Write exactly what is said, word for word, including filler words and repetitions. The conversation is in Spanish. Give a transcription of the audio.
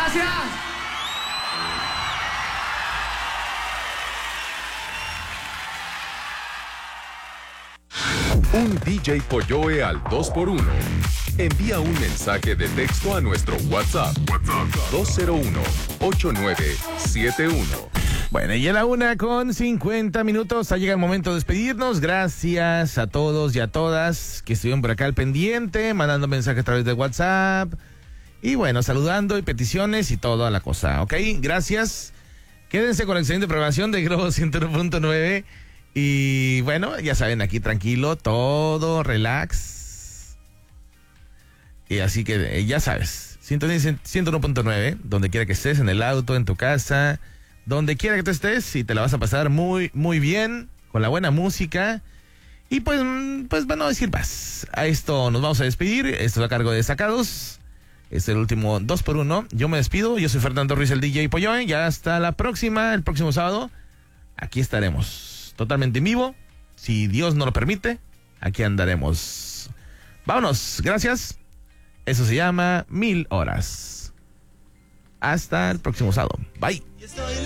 Gracias. Un D J Polloe al dos por uno. Envía un mensaje de texto a nuestro WhatsApp. WhatsApp dos cero uno, ocho nueve siete uno. Bueno, y a la una con cincuenta minutos, ha llegado el momento de despedirnos. Gracias a todos y a todas que estuvieron por acá al pendiente, mandando mensajes a través de WhatsApp. Y bueno, saludando y peticiones y toda la cosa, ¿ok? Gracias. Quédense con la excelente programación de Globo ciento uno punto nueve. Y bueno, ya saben, aquí tranquilo, todo relax. Y así que ya sabes, ciento uno punto nueve, donde quiera que estés, en el auto, en tu casa, donde quiera que tú estés, y te la vas a pasar muy, muy bien, con la buena música. Y pues, pues bueno, a decir más. A esto nos vamos a despedir. Esto es a cargo de Sacados. Es el último dos por uno. Yo me despido. Yo soy Fernando Ruiz, el D J Polloe. Ya hasta la próxima, el próximo sábado. Aquí estaremos, totalmente en vivo. Si Dios no lo permite, aquí andaremos. Vámonos, gracias. Eso se llama Mil Horas. Hasta el próximo sábado. Bye.